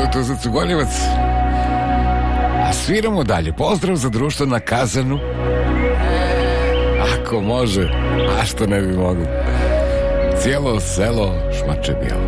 Tuzac Ugoljevac. A sviramo dalje. Pozdrav za društvo na Kazanu. Ako može, a što ne bi moglo. Cijelo selo Šmačebjelo.